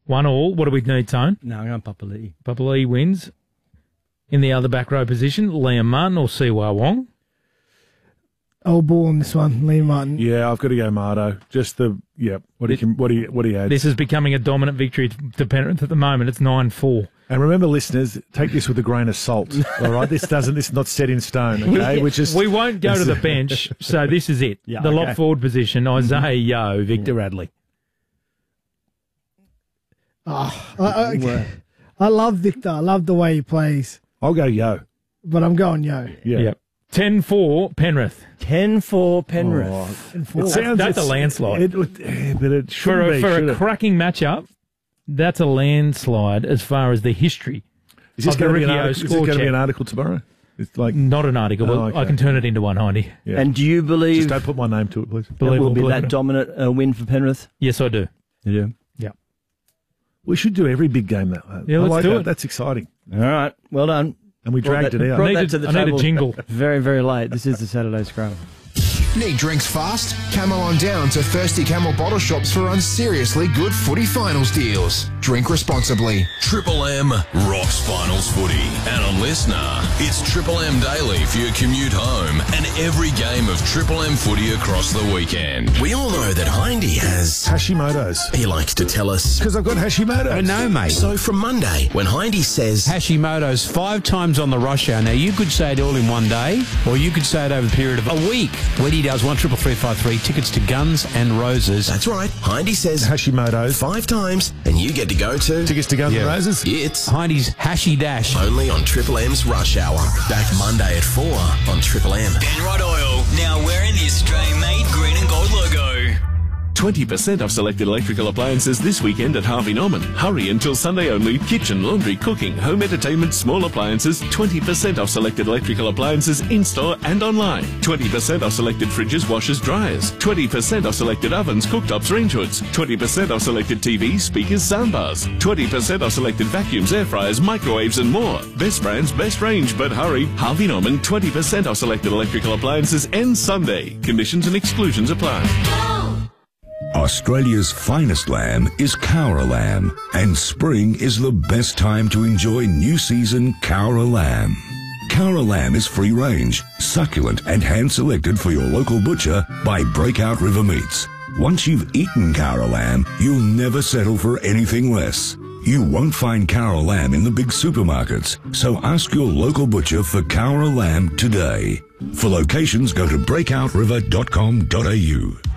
1-1. What do we need, Tone? No, I'm going Papali'i. Papali'i wins. In the other back row position, Liam Martin or Siwa Wong? Old ball on this one, Liam Martin. Yeah, I've got to go Marto. Just the what do you add? This is becoming a dominant victory to Penrith at the moment. It's 9-4. And remember, listeners, take this with a grain of salt. All right, this is not set in stone. Okay, we won't go to the bench, so this is it. Yeah, the lock forward position: Isaiah Yeo, Victor Radley. I love Victor. I love the way he plays. I'll go Yeo. But I'm going Yeo. Yeah. Yep. 10-4 Penrith. 10-4 Penrith. That's a landslide. But it For should a cracking matchup, that's a landslide as far as the history. Is this of the going to Riccio be an article tomorrow? It's like not an article. But okay. I can turn it into one, Heidi. Yeah. And do you believe Just don't put my name to it, please. that will be that it. dominant win for Penrith? Yes, I do. You do? Yeah. We should do every big game that way. Yeah, let's do it. That's exciting. All right. Well done. And we dragged it out. Brought that to the I need table a jingle. Very, very late. This is the Saturday Scrum. Need drinks fast? Camel on down to Thirsty Camel bottle shops for unseriously good footy finals deals. Drink responsibly. Triple M rocks finals footy. And on Listener, it's Triple M daily for your commute home and every game of Triple M footy across the weekend. We all know that Hindy has Hashimoto's. He likes to tell us. Because I've got Hashimoto's. I know, mate. So from Monday, when Hindy says Hashimoto's 5 times on the rush hour. Now, you could say it all in one day, or you could say it over the period of a week. When he does 13353 tickets to Guns and Roses. That's right. Hindy says Hashimoto's 5 times, and you get to go to tickets to Guns and Roses. It's Hindy's Hashy Dash. Only on Triple M's Rush Hour. Back Monday at 4 on Triple M. Penrod Oil, now wearing the Australian-made green and gold logo. 20% off selected electrical appliances this weekend at Harvey Norman. Hurry until Sunday only. Kitchen, laundry, cooking, home entertainment, small appliances. 20% off selected electrical appliances in-store and online. 20% off selected fridges, washers, dryers. 20% off selected ovens, cooktops, range hoods. 20% off selected TVs, speakers, soundbars. 20% off selected vacuums, air fryers, microwaves and more. Best brands, best range, but hurry. Harvey Norman, 20% off selected electrical appliances ends Sunday. Conditions and exclusions apply. Australia's finest lamb is Cowra lamb, and spring is the best time to enjoy new season Cowra lamb. Cowra lamb is free range, succulent and hand-selected for your local butcher by Breakout River Meats. Once you've eaten Cowra lamb, you'll never settle for anything less. You won't find Cowra lamb in the big supermarkets, so ask your local butcher for Cowra lamb today. For locations, go to breakoutriver.com.au.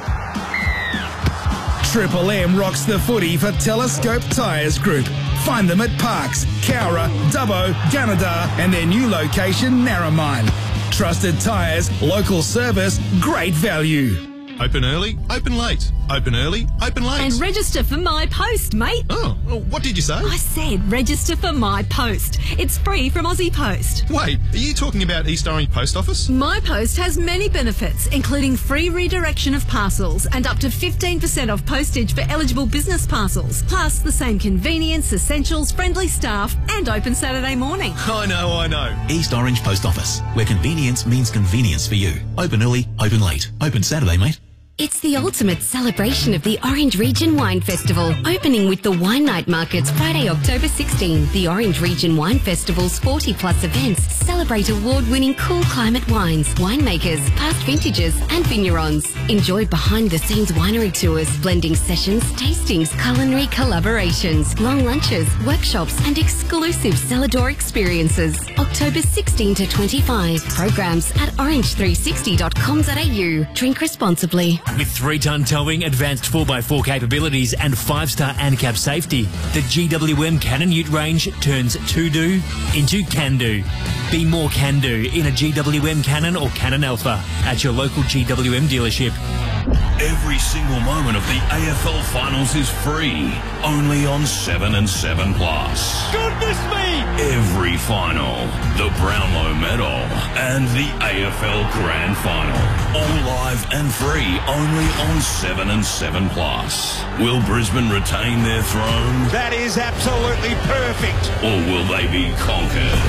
Triple M rocks the footy for Telescope Tyres Group. Find them at Parks, Cowra, Dubbo, Gunnedah and their new location, Narromine. Trusted tyres, local service, great value. Open early, open late. Open early, open late. And register for My Post, mate. Oh, well, what did you say? I said register for My Post. It's free from Aussie Post. Wait, are you talking about East Orange Post Office? My Post has many benefits, including free redirection of parcels and up to 15% off postage for eligible business parcels. Plus the same convenience, essentials, friendly staff and open Saturday morning. I know. East Orange Post Office, where convenience means convenience for you. Open early, open late. Open Saturday, mate. It's the ultimate celebration of the Orange Region Wine Festival, opening with the Wine Night Markets Friday, October 16. The Orange Region Wine Festival's 40-plus events celebrate award-winning cool climate wines, winemakers, past vintages and vignerons. Enjoy behind-the-scenes winery tours, blending sessions, tastings, culinary collaborations, long lunches, workshops and exclusive cellar-door experiences. October 16 to 25. Programs at orange360.com.au. Drink responsibly. With 3-ton towing, advanced 4x4 capabilities and 5-star ANCAP safety, the GWM Canon Ute range turns to-do into can-do. Be more can-do in a GWM Canon or Canon Alpha at your local GWM dealership. Every single moment of the AFL Finals is free, only on 7 and 7 Plus. Goodness me! Every final, the Brownlow Medal, and the AFL Grand Final, all live and free, only on 7 and 7 Plus. Will Brisbane retain their throne? That is absolutely perfect. Or will they be conquered?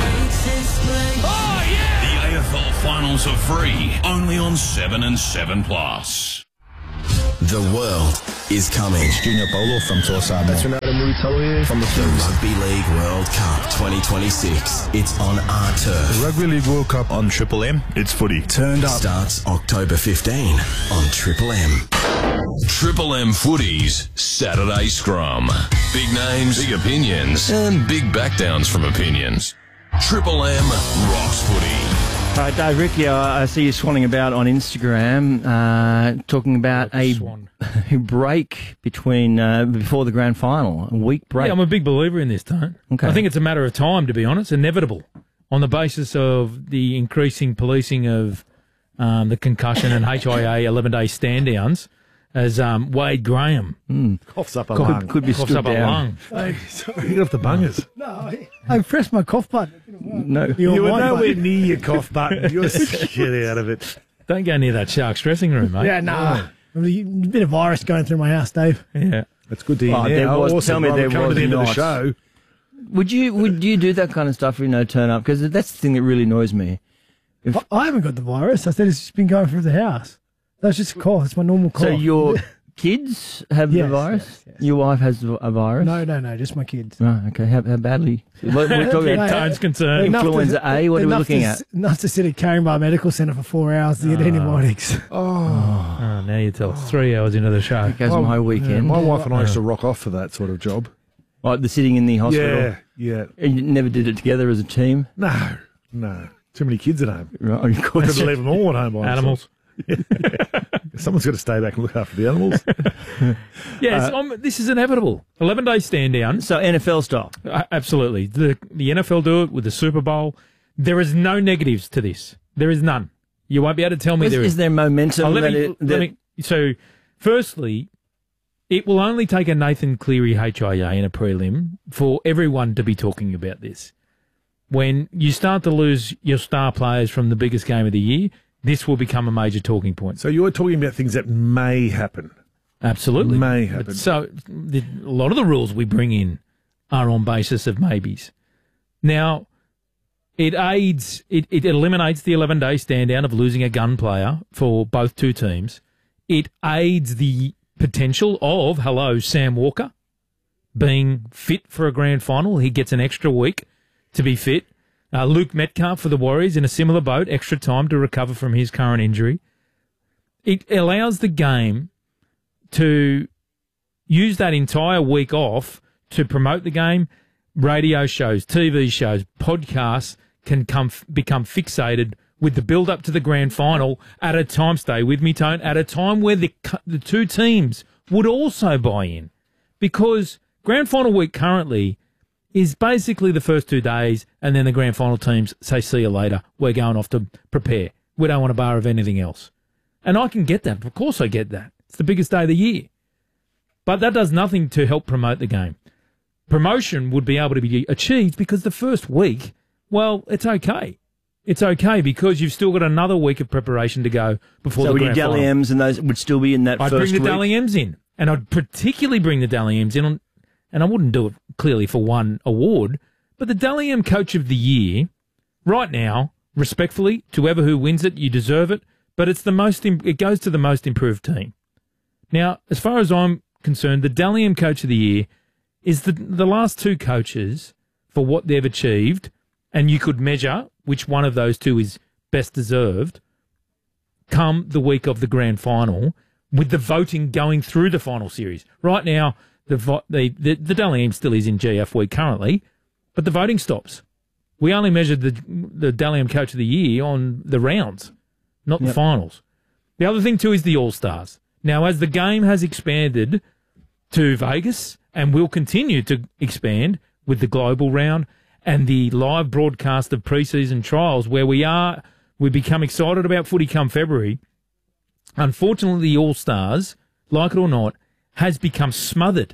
Oh, yeah! The AFL Finals are free, only on 7 and 7 Plus. The world is coming. It's Junior Bolo from Torsaba. That's Ronaldo Murutoa here from the Rugby League World Cup 2026. It's on our turf. The Rugby League World Cup on Triple M. It's footy. Turned up. Starts October 15 on Triple M. Triple M Footy's Saturday Scrum. Big names, big opinions, and big backdowns from opinions. Triple M rocks footy. All right, Dave Ricky, I see you swanning about on Instagram, talking about a break between before the grand final, a week break. Yeah, I'm a big believer in this, Tone. Okay. I think it's a matter of time, to be honest, inevitable, on the basis of the increasing policing of the concussion and HIA 11-day stand-downs, as Wade Graham coughs up a lung. Could be coughs stood up a down. lung. Hey, sorry. Get off the bungers. No, I pressed my cough button. No, you were nowhere near your cough button. You're shit out of it. Don't go near that Sharks dressing room, mate. Yeah, no. There's a bit of virus going through my house, Dave. Yeah. That's good to hear. Tell me there was to the end of the not. show. Would you do that kind of stuff, turn up? Because that's the thing that really annoys me. I haven't got the virus. I said it's just been going through the house. That's just a cough. It's my normal cough. So your kids have the virus? Yes. Your wife has a virus? No, just my kids. Oh, okay. How badly? We're talking about Tone's concerned. Influenza A? What are we looking at? Enough to sit at Caringbah Medical Centre for 4 hours to get antibiotics. Oh, now you tell us 3 hours into the show. That goes my weekend. My wife and I used to rock off for that sort of job. Like the sitting in the hospital? Yeah. And you never did it together as a team? No. Too many kids at home. Right, of course. Couldn't leave them all at home by Animals. Someone's got to stay back and look after the animals. Yes, this is inevitable. 11-day stand down. So NFL style. Absolutely. The NFL do it with the Super Bowl. There is no negatives to this. There is none. You won't be able to tell me there is. Is there momentum? So, firstly, it will only take a Nathan Cleary HIA in a prelim for everyone to be talking about this. When you start to lose your star players from the biggest game of the year, this will become a major talking point. So you're talking about things that may happen. Absolutely. May happen. So a lot of the rules we bring in are on basis of maybes. Now, it eliminates the 11-day stand down of losing a gun player for both two teams. It aids the potential of, Sam Walker being fit for a grand final. He gets an extra week to be fit. Luke Metcalf for the Warriors in a similar boat, extra time to recover from his current injury. It allows the game to use that entire week off to promote the game. Radio shows, TV shows, podcasts can become fixated with the build-up to the grand final at a time, stay with me, Tone, at a time where the two teams would also buy in. Because grand final week currently is basically the first 2 days, and then the grand final teams say, see you later, we're going off to prepare. We don't want a bar of anything else. And I can get that. Of course I get that. It's the biggest day of the year. But that does nothing to help promote the game. Promotion would be able to be achieved because the first week, well, it's okay. It's okay because you've still got another week of preparation to go before the grand final. So would your Dally M's and those would still be in that first week? I'd bring the Dally M's in. And I'd particularly bring the Dally M's in on, and I wouldn't do it clearly for one award, but the Dally M Coach of the Year, right now, respectfully, to whoever who wins it, you deserve it, but it's it goes to the most improved team. Now, as far as I'm concerned, the Dally M Coach of the Year is the last two coaches for what they've achieved, and you could measure which one of those two is best deserved come the week of the grand final, with the voting going through the final series. Right now, the Dally M still is in GF week currently, but the voting stops. We only measured the Dally M Coach of the Year on the rounds, not the finals. The other thing too is the All-Stars. Now, as the game has expanded to Vegas and will continue to expand with the global round and the live broadcast of preseason trials, where we become excited about footy come February. Unfortunately, the All-Stars, like it or not, has become smothered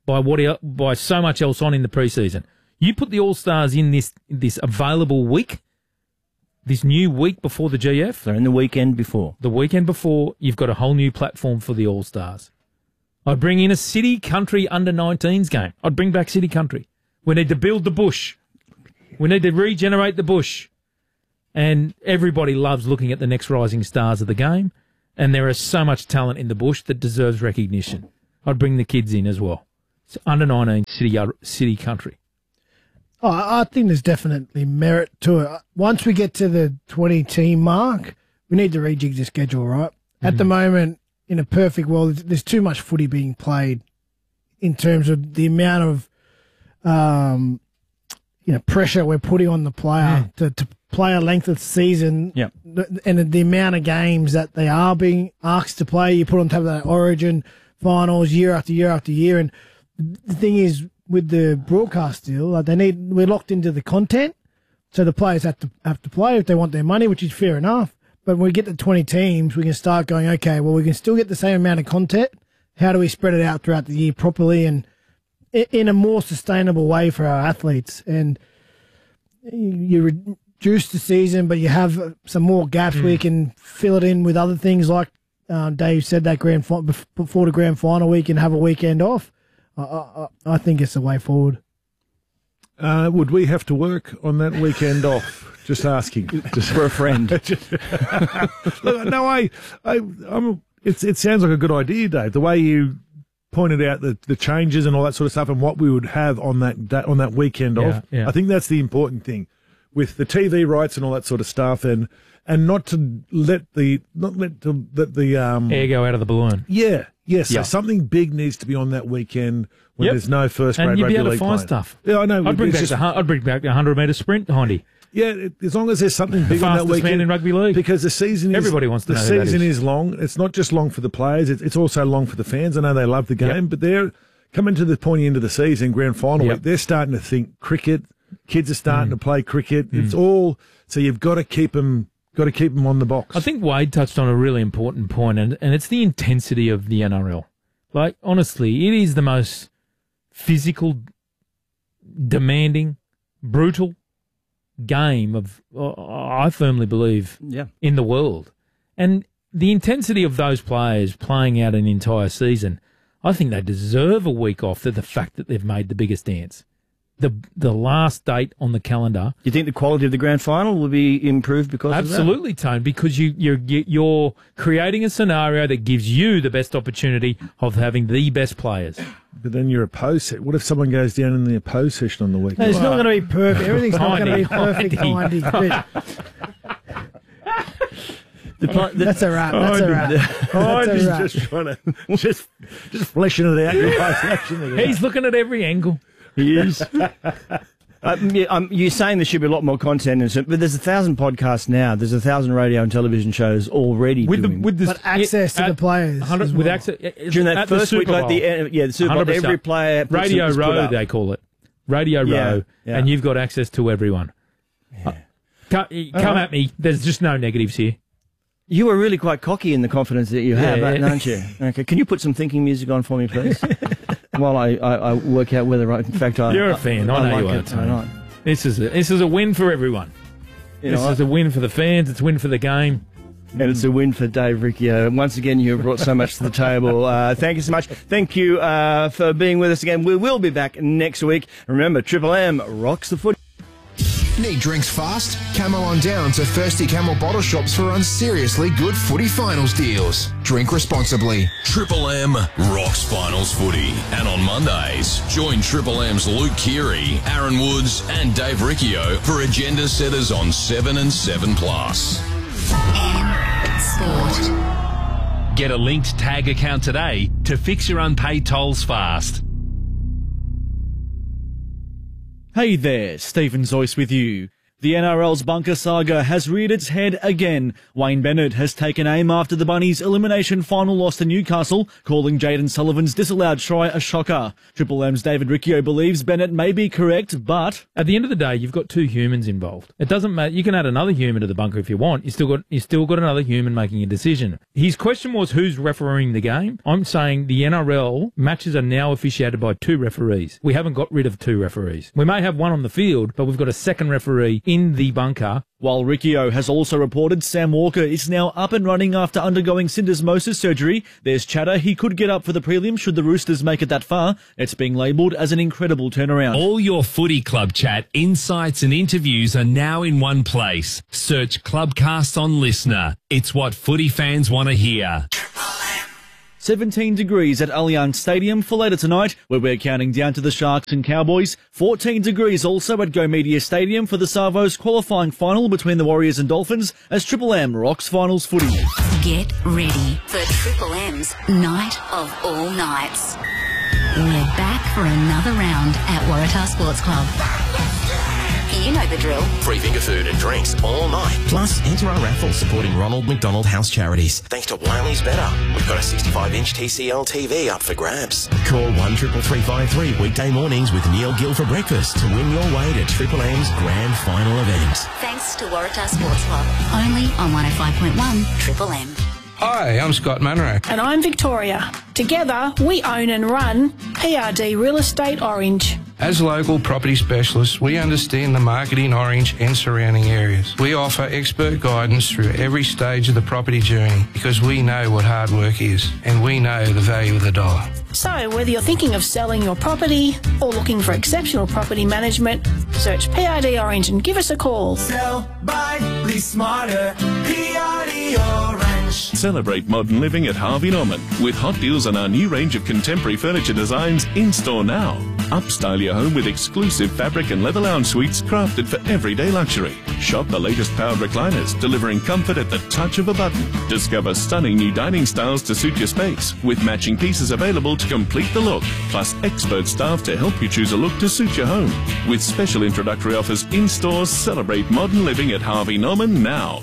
by so much else on in the preseason. You put the All-Stars in this available week, this new week before the GF. So in the weekend before. The weekend before, you've got a whole new platform for the All-Stars. I'd bring in a City Country under-19s game. I'd bring back City Country. We need to build the bush. We need to regenerate the bush. And everybody loves looking at the next rising stars of the game. And there is so much talent in the bush that deserves recognition. I'd bring the kids in as well. It's under 19 city country. Oh, I think there's definitely merit to it. Once we get to the 20-team mark, we need to rejig the schedule, right? At the moment, in a perfect world, there's too much footy being played in terms of the amount of pressure we're putting on the player to play a length of season, and the amount of games that they are being asked to play. You put on top of that Origin finals year after year after year, and the thing is with the broadcast deal, like we're locked into the content, so the players have to play if they want their money, which is fair enough. But when we get to 20 teams, we can start going, okay, well, we can still get the same amount of content. How do we spread it out throughout the year properly and in a more sustainable way for our athletes? And you reduce the season, but you have some more gaps where you can fill it in with other things like Dave said, that before the grand final week and have a weekend off. I think it's the way forward. Would we have to work on that weekend off? Just asking. Just for a friend. Look, no, it sounds like a good idea, Dave. The way you pointed out the changes and all that sort of stuff and what we would have on that weekend off. Yeah. I think that's the important thing with the TV rights and all that sort of stuff, and not to let the air go out of the balloon. Yeah. Yes, so something big needs to be on that weekend when there's no first grade and you'd rugby be able to league find playing. stuff. Yeah, I know. I'd bring back the 100-metre sprint, Hindy. Yeah, as long as there's something big on that Fastest weekend. man in rugby league. Because the season is... Everybody wants to know who that The season is. is long. It's not just long for the players. It's also long for the fans. I know they love the game, but they're coming to the pointy end of the season, grand final week. They're starting to think cricket. Kids are starting to play cricket. It's all... So you've got to keep them... Got to keep them on the box. I think Wade touched on a really important point, and it's the intensity of the NRL. Like, honestly, it is the most physical, demanding, brutal game of, I firmly believe, in the world. And the intensity of those players playing out an entire season, I think they deserve a week off for the fact that they've made the biggest dance. The last date on the calendar. Do you think the quality of the grand final will be improved because of that? Absolutely, Tone, because you're creating a scenario that gives you the best opportunity of having the best players. But then you're opposed. What if someone goes down in the opposed session on the weekend? No, it's not going to be perfect. Everything's not going to be perfect, Hindy. That's a wrap. That's a wrap. He's just trying to just fleshing it out. He's looking at every angle. He is. You're saying there should be a lot more content, but there's 1,000 podcasts now. There's 1,000 radio and television shows already but access to the players. With access during that first week, like the Super Bowl, every player Radio Row, they call it Radio Row, and you've got access to everyone. Come at me. There's just no negatives here. You were really quite cocky in the confidence that you have, aren't you? Okay, can you put some thinking music on for me, please? While I work out whether, in fact, you're a fan. I know you are. Tony. This is a win for everyone. This is a win for the fans. It's a win for the game. And it's a win for Dave Riccio. Once again, you have brought so much to the table. Thank you so much. Thank you for being with us again. We will be back next week. Remember, Triple M rocks the footy. Need drinks fast? Camel on down to Thirsty Camel bottle shops for unseriously good footy finals deals. Drink responsibly. Triple M rocks finals footy. And on Mondays, join Triple M's Luke Keary, Aaron Woods and Dave Riccio for agenda setters on 7 and 7 Plus. Sport. Get a linked tag account today to fix your unpaid tolls fast. Hey there, Stephen Zoyce with you. The NRL's bunker saga has reared its head again. Wayne Bennett has taken aim after the Bunnies' elimination final loss to Newcastle, calling Jaden Sullivan's disallowed try a shocker. Triple M's David Riccio believes Bennett may be correct, but at the end of the day, you've got two humans involved. It doesn't matter. You can add another human to the bunker if you want. You still got another human making a decision. His question was who's refereeing the game. I'm saying the NRL matches are now officiated by two referees. We haven't got rid of two referees. We may have one on the field, but we've got a second referee in the bunker. While Riccio has also reported Sam Walker is now up and running after undergoing syndesmosis surgery, there's chatter he could get up for the prelim should the Roosters make it that far. It's being labelled as an incredible turnaround. All your footy club chat, insights and interviews are now in one place. Search Clubcast on Listener. It's what footy fans want to hear. 17 degrees at Allianz Stadium for later tonight, where we're counting down to the Sharks and Cowboys. 14 degrees also at Go Media Stadium for the Savos qualifying final between the Warriors and Dolphins as Triple M rocks finals footy. Get ready for Triple M's Night of All Nights. We're back for another round at Waratah Sports Club. You know the drill. Free finger food and drinks all night. Plus, enter our raffle supporting Ronald McDonald House Charities. Thanks to Wiley's Better, we've got a 65-inch TCL TV up for grabs. Call 13353 weekday mornings with Neil Gill for breakfast to win your way to Triple M's grand final event. Thanks to Waratah Sports Club. Only on 105.1 Triple M. Hi, I'm Scott Munro. And I'm Victoria. Together, we own and run PRD Real Estate Orange. As local property specialists, we understand the market in Orange and surrounding areas. We offer expert guidance through every stage of the property journey because we know what hard work is and we know the value of the dollar. So whether you're thinking of selling your property or looking for exceptional property management, search PRD Orange and give us a call. Sell, buy, be smarter. PRD Orange. Celebrate modern living at Harvey Norman with hot deals on our new range of contemporary furniture designs in store now. Upstyle your home with exclusive fabric and leather lounge suites crafted for everyday luxury. Shop the latest powered recliners, delivering comfort at the touch of a button. Discover stunning new dining styles to suit your space, with matching pieces available to complete the look, plus expert staff to help you choose a look to suit your home. With special introductory offers in stores, celebrate modern living at Harvey Norman now.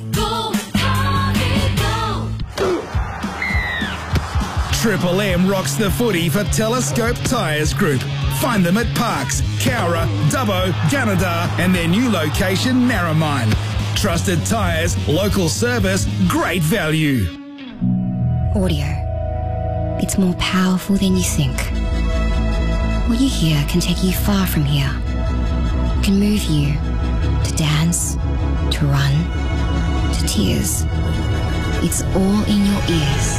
Triple M rocks the footy for Telescope Tyres Group. Find them at Parks, Cowra, Dubbo, Gunnedah and their new location, Narromine. Trusted tyres, local service, great value. Audio. It's more powerful than you think. What you hear can take you far from here. It can move you to dance, to run, to tears. It's all in your ears.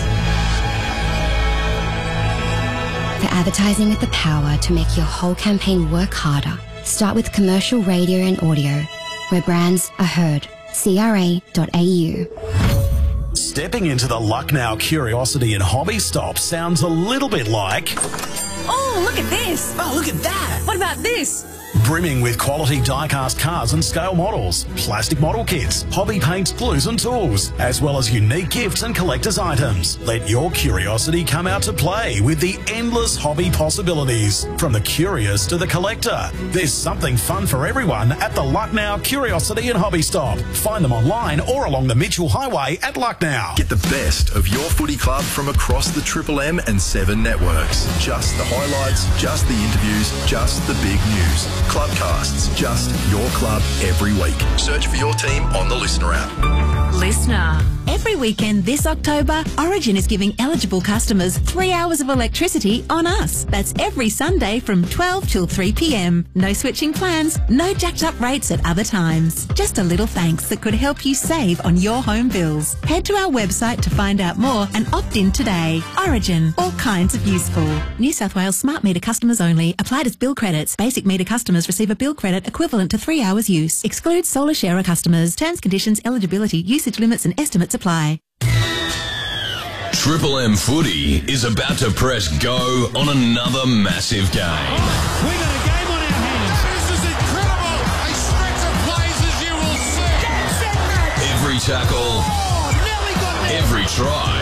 For advertising with the power to make your whole campaign work harder, start with commercial radio and audio, where brands are heard. CRA.au. Stepping into the Lucknow Curiosity and Hobby Stop sounds a little bit like... Oh, look at this. Oh, look at that. What about this? Brimming with quality die-cast cars and scale models, plastic model kits, hobby paints, glues and tools, as well as unique gifts and collector's items. Let your curiosity come out to play with the endless hobby possibilities. From the curious to the collector, there's something fun for everyone at the Lucknow Curiosity and Hobby Stop. Find them online or along the Mitchell Highway at Lucknow. Get the best of your footy club from across the Triple M and 7 networks. Just the highlights, just the interviews, just the big news. Clubcasts, just your club every week. Search for your team on the Listener app. Listener. Every weekend this October, Origin is giving eligible customers 3 hours of electricity on us. That's every Sunday from 12 till 3 p.m. No switching plans, no jacked up rates at other times. Just a little thanks that could help you save on your home bills. Head to our website to find out more and opt in today. Origin, all kinds of useful. New South Wales smart meter customers only. Applied as bill credits. Basic meter customers receive a bill credit equivalent to 3 hours use. Excludes solar sharer customers. Terms, conditions, eligibility, usage limits and estimates apply. Triple M Footy is about to press go on another massive game. We got a game on our hands. This is incredible. A stretch of plays as you will see. Every tackle, every try,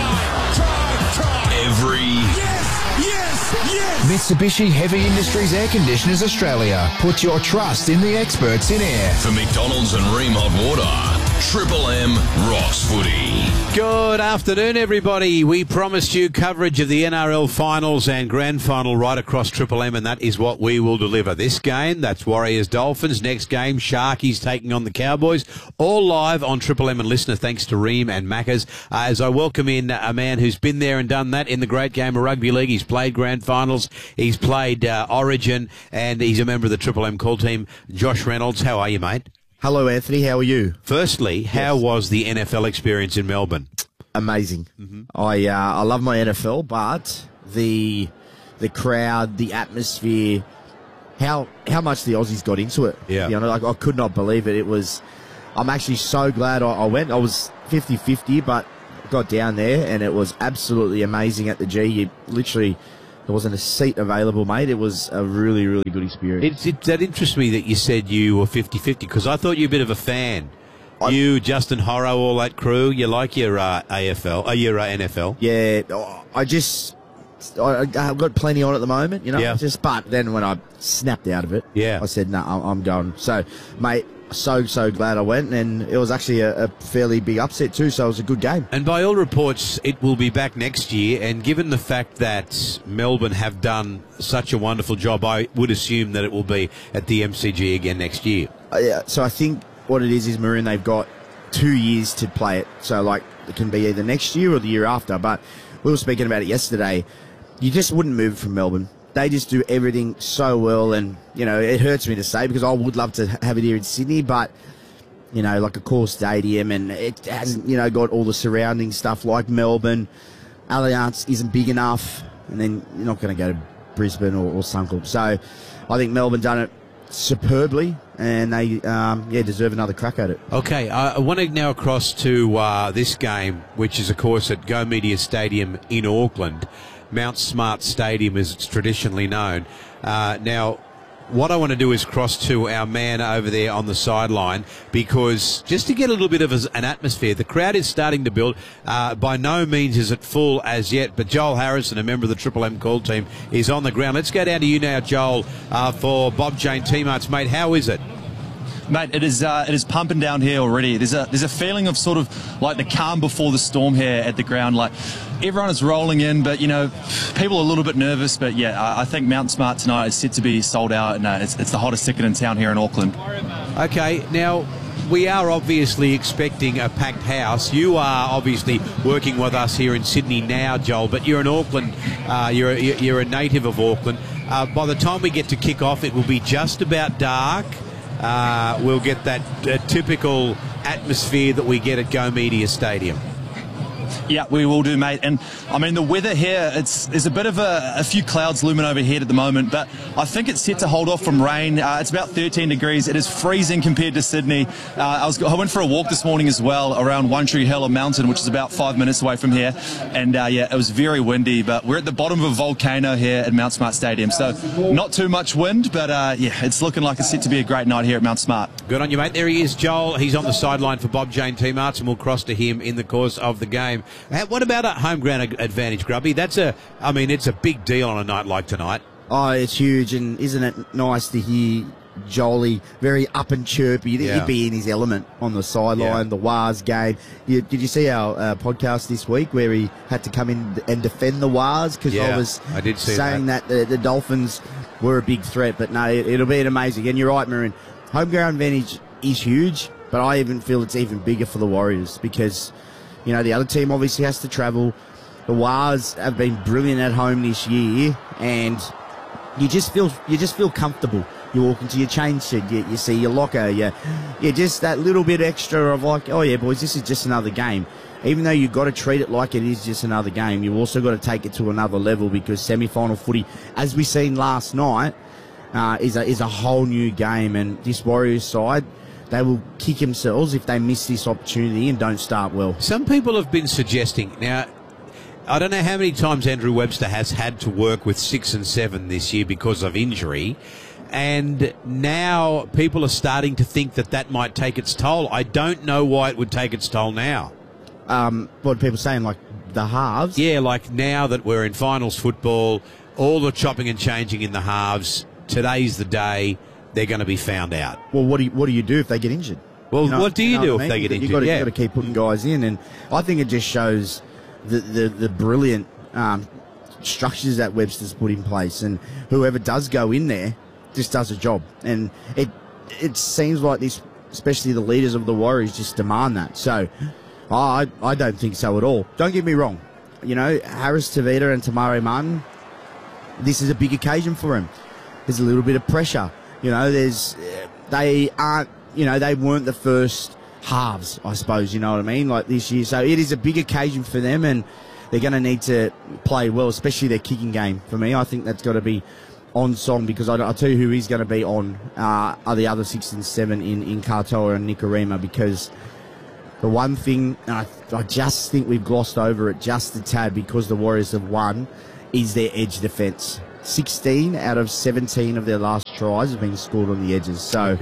every... Mitsubishi Heavy Industries Air Conditioners Australia. Put your trust in the experts in air. For McDonald's and Ream Hot Water, Triple M rocks footy. Good afternoon, everybody. We promised you coverage of the NRL finals and grand final right across Triple M, and that is what we will deliver. This game, that's Warriors Dolphins. Next game, Sharkies taking on the Cowboys. All live on Triple M and Listener, thanks to Ream and Maccas. As I welcome in a man who's been there and done that in the great game of rugby league. He's played grand finals, he's played Origin, and he's a member of the Triple M call team. Josh Reynolds, how are you, mate? Hello, Anthony. How are you? Firstly, how was the NFL experience in Melbourne? Amazing. I love my NFL, but the crowd, the atmosphere, how much the Aussies got into it. Yeah. You know, I could not believe it. I'm actually so glad I went. I was 50-50, but got down there, and it was absolutely amazing at the G. There wasn't a seat available, mate. It was a really, really good experience. That interests me that you said you were 50-50, because I thought you were a bit of a fan. You, Justin Horro, all that crew, you like your AFL, your NFL? Yeah, I've got plenty on at the moment, you know. Yeah. But then when I snapped out of it, I said, no, I'm going. So, mate, so glad I went, and it was actually a fairly big upset too, so it was a good game. And by all reports, it will be back next year, and given the fact that Melbourne have done such a wonderful job, I would assume that it will be at the MCG again next year. Yeah, so I think what it is, Maroon, they've got 2 years to play it, so like it can be either next year or the year after, but we were speaking about it yesterday. You just wouldn't move from Melbourne. They just do everything so well, and, you know, it hurts me to say because I would love to have it here in Sydney, but, you know, like a core stadium, and it hasn't, you know, got all the surrounding stuff like Melbourne. Allianz isn't big enough, and then you're not going to go to Brisbane or Suncorp. So I think Melbourne done it superbly, and they deserve another crack at it. Okay, I want to now cross to this game, which is, of course, at Go Media Stadium in Auckland. Mount Smart Stadium, as it's traditionally known. Now, what I want to do is cross to our man over there on the sideline, because just to get a little bit of an atmosphere, the crowd is starting to build. By no means is it full as yet, but Joel Harrison, a member of the Triple M call team, is on the ground. Let's go down to you now, Joel, for Bob Jane T-Marts. Mate, how is it? Mate, it is pumping down here already. There's a feeling of sort of like the calm before the storm here at the ground. Like, everyone is rolling in, but, you know, people are a little bit nervous. But yeah, I think Mount Smart tonight is set to be sold out, and it's the hottest ticket in town here in Auckland. Okay, now we are obviously expecting a packed house. You are obviously working with us here in Sydney now, Joel, but you're in Auckland. You're a native of Auckland. By the time we get to kick off, it will be just about dark. We'll get that typical atmosphere that we get at Go Media Stadium. Yeah, we will do, mate. And I mean, the weather here, there's a bit of a few clouds looming overhead at the moment, but I think it's set to hold off from rain. It's about 13 degrees. It is freezing compared to Sydney. I went for a walk this morning as well around One Tree Hill, a mountain, which is about 5 minutes away from here. And yeah, it was very windy, but we're at the bottom of a volcano here at Mount Smart Stadium. So not too much wind, but yeah, it's looking like it's set to be a great night here at Mount Smart. Good on you, mate. There he is, Joel. He's on the sideline for Bob Jane T-Marts, and we'll cross to him in the course of the game. What about a home ground advantage, Grubby? It's a big deal on a night like tonight. Oh, it's huge, and isn't it nice to hear Jolie very up and chirpy? He'd be in his element on the sideline, the Wars game. Did you see our podcast this week where he had to come in and defend the Wars? Because I did see saying that the Dolphins were a big threat, but no, it'll be an amazing. And you're right, Maroon. Home ground advantage is huge, but I even feel it's even bigger for the Warriors because, you know, the other team obviously has to travel. The Wars have been brilliant at home this year, and you just feel comfortable. You walk into your change shed, you see your locker, you just that little bit extra of like, oh yeah, boys, this is just another game. Even though you've got to treat it like it is just another game, you've also got to take it to another level because semi-final footy, as we seen last night, is a whole new game. And this Warriors side, they will kick themselves if they miss this opportunity and don't start well. Some people have been suggesting, now, I don't know how many times Andrew Webster has had to work with 6 and 7 this year because of injury, and now people are starting to think that might take its toll. I don't know why it would take its toll now. What are people saying, like the halves? Yeah, like now that we're in finals football, all the chopping and changing in the halves, today's the day they're going to be found out. Well, what do you do if they get injured? Well, what do you do if they get injured? You've got to keep putting guys in, and I think it just shows the brilliant structures that Webster's put in place, and whoever does go in there just does a job. And it seems like this, especially the leaders of the Warriors, just demand that. So I don't think so at all. Don't get me wrong. You know, Harris Tavita and Tamari Martin, this is a big occasion for him. There's a little bit of pressure. You know, they weren't the first halves, I suppose, you know what I mean, like this year. So it is a big occasion for them, and they're going to need to play well, especially their kicking game. For me, I think that's got to be on song, because I'll tell you who is going to be on are the other 6 and 7 in Katoa and Nikorima, because The one thing, and I just think we've glossed over it just a tad because the Warriors have won, is their edge defence. 16 out of 17 of their last tries have been scored on the edges. So,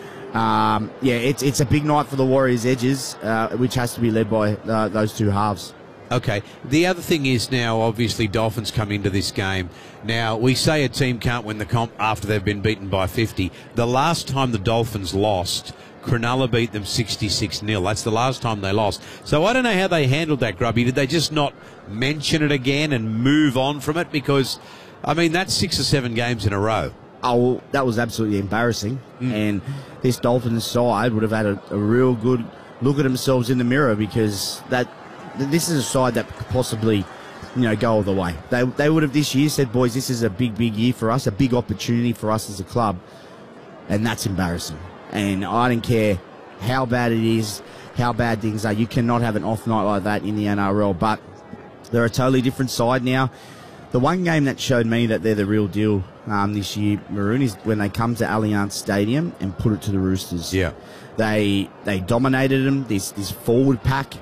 it's a big night for the Warriors' edges, which has to be led by those two halves. Okay. The other thing is now, obviously, Dolphins come into this game. Now, we say a team can't win the comp after they've been beaten by 50. The last time the Dolphins lost, Cronulla beat them 66-0. That's the last time they lost. So I don't know how they handled that, Grubby. Did they just not mention it again and move on from it? Because, I mean, that's 6 or 7 games in a row. Oh, well, that was absolutely embarrassing. And this Dolphins side would have had a real good look at themselves in the mirror, because this is a side that could possibly, go all the way. They would have this year said, boys, this is a big, big year for us, a big opportunity for us as a club. And that's embarrassing. And I don't care how bad it is, how bad things are. You cannot have an off night like that in the NRL. But they're a totally different side now. The one game that showed me that they're the real deal this year, Maroon, is when they come to Allianz Stadium and put it to the Roosters. Yeah. They dominated them, this forward pack.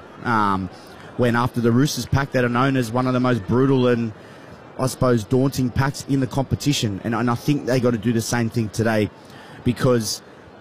When after the Roosters pack that are known as one of the most brutal and, I suppose, daunting packs in the competition. And I think they got to do the same thing today, because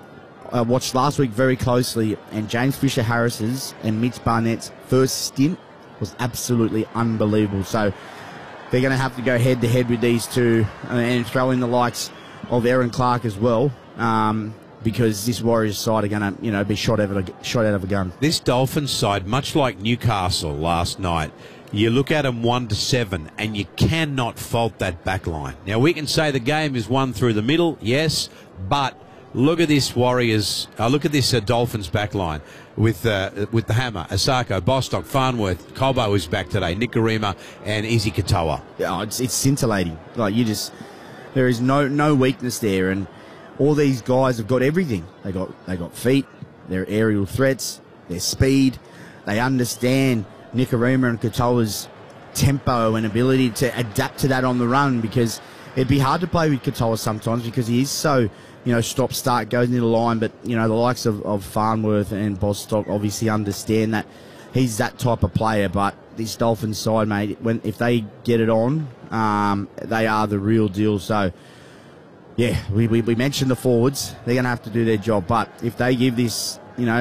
I watched last week very closely, and James Fisher-Harris's and Mitch Barnett's first stint was absolutely unbelievable. So they're going to have to go head-to-head with these two and throw in the likes of Aaron Clark as well, because this Warriors side are going to be shot out of a gun. This Dolphins side, much like Newcastle last night, you look at them 1-7, and you cannot fault that back line. Now, we can say the game is won through the middle, yes, but look at this Warriors. Look at this Dolphins back line with the Hammer, Asako, Bostock, Farnworth, Colbo is back today, Nikorima, and Izzy Katoa. Yeah, it's scintillating. Like, there is no weakness there, and all these guys have got everything. They got feet, their aerial threats, their speed. They understand Nikorima and Katoa's tempo and ability to adapt to that on the run, because it'd be hard to play with Katoa sometimes because he is so, stop, start, goes into the line. But, the likes of Farnworth and Bostock obviously understand that he's that type of player. But this Dolphins side, mate, if they get it on, they are the real deal. So, yeah, we mentioned the forwards. They're going to have to do their job. But if they give this,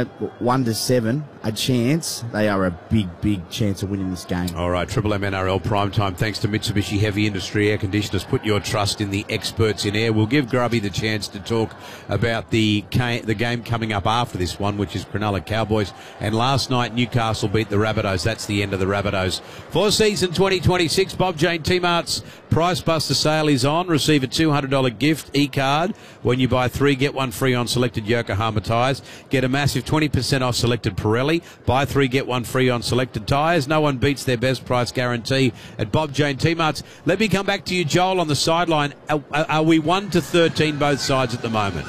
1-7 a chance, they are a big chance of winning this game. All right, Triple M NRL Primetime. Thanks to Mitsubishi Heavy Industry Air Conditioners. Put your trust in the experts in air. We'll give Grubby the chance to talk about the game coming up after this one, which is Cronulla Cowboys. And last night, Newcastle beat the Rabbitohs. That's the end of the Rabbitohs. For season 2026, Bob Jane T-Mart's Price Buster sale is on. Receive a $200 gift e-card when you buy 3, get 1 free on selected Yokohama tyres. Get a massive 20% off selected Pirelli. Buy 3, get 1 free on selected tyres. No one beats their best price guarantee at Bob Jane T-Mart's. Let me come back to you, Joel, on the sideline. Are we 1-13 both sides at the moment?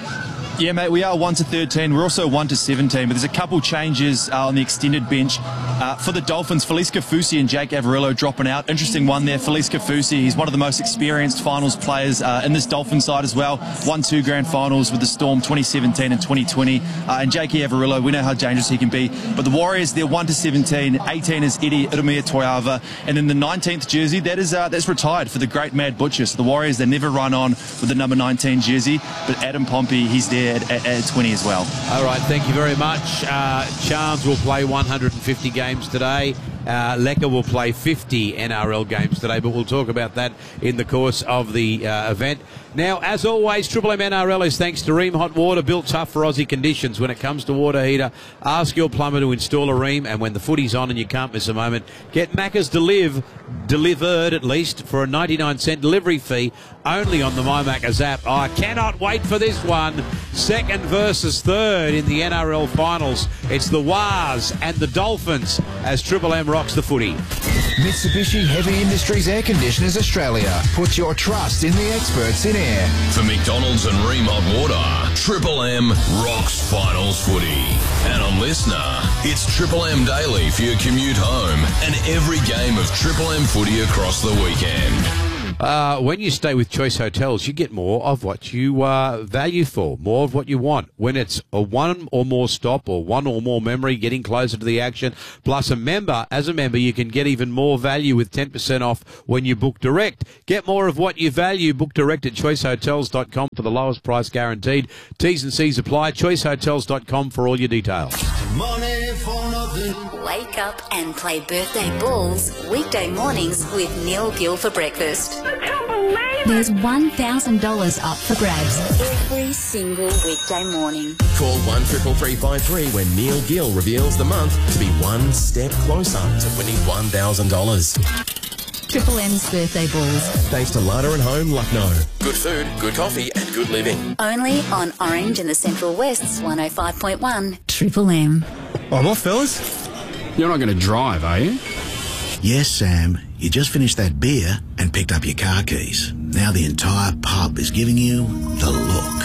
Yeah, mate, we are 1-13. We're also 1-17, but there's a couple changes on the extended bench. For the Dolphins, Felice Kafusi and Jake Averillo dropping out. Interesting one there. Felice Kafusi, he's one of the most experienced finals players in this Dolphins side as well. Won 2 grand finals with the Storm 2017 and 2020. And Jake Averillo, we know how dangerous he can be. But the Warriors, they're 1-17. 18 is Eddie Irumia Toiava. And then the 19th jersey, that's retired for the great Mad Butcher. So the Warriors, they never run on with the number 19 jersey. But Adam Pompey, he's there at 20 as well. All right, thank you very much. Charms will play 150 games today. Lecker will play 50 NRL games today, but we'll talk about that in the course of the event. Now, as always, Triple M NRL is thanks to Rheem Hot Water, built tough for Aussie conditions. When it comes to water heater, ask your plumber to install a Rheem, and when the footy's on and you can't miss a moment, get Macca's delivered at least for a 99-cent delivery fee only on the My Macca's app. Oh, I cannot wait for this one. Second versus third in the NRL finals. It's the Wars and the Dolphins as Triple M rocks the footy. Mitsubishi Heavy Industries Air Conditioners Australia. Put your trust in the experts in air. For McDonald's and Rheem Hot Water, Triple M rocks finals footy. And on Listener, it's Triple M Daily for your commute home and every game of Triple M footy across the weekend. When you stay with Choice Hotels, you get more of what you value for, more of what you want. When it's a one or more stop or one or more memory, getting closer to the action, plus as a member, you can get even more value with 10% off when you book direct. Get more of what you value. Book direct at choicehotels.com for the lowest price guaranteed. T's and C's apply. choicehotels.com for all your details. Wake up and play birthday balls weekday mornings with Neil Gill for breakfast. There's $1,000 up for grabs every single weekday morning. Call 133353 when Neil Gill reveals the month to be one step closer to winning $1,000. Triple M's birthday balls. Thanks to Lada and Home, Lucknow. Good food, good coffee and good living. Only on Orange and the Central West's 105.1 Triple M. Oh, what, fellas? You're not going to drive, are you? Yes, Sam. You just finished that beer and picked up your car keys. Now the entire pub is giving you the look.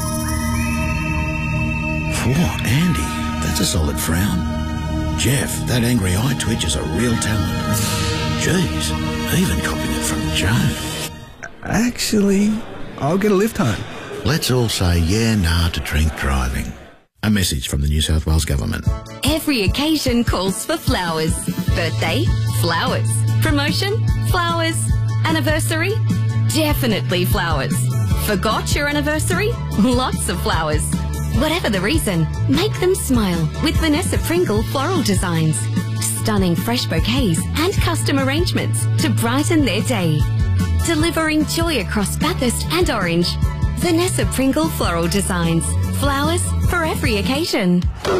Whoa, Andy, that's a solid frown. Jeff, that angry eye twitch is a real talent. Jeez, even copying it from Joe. Actually, I'll get a lift home. Let's all say yeah, nah to drink driving. A message from the New South Wales Government. Every occasion calls for flowers. Birthday, flowers. Promotion, flowers. Anniversary, definitely flowers. Forgot your anniversary? Lots of flowers. Whatever the reason, make them smile with Vanessa Pringle floral designs. Stunning fresh bouquets and custom arrangements to brighten their day. Delivering joy across Bathurst and Orange. Vanessa Pringle floral designs. Flowers for every occasion.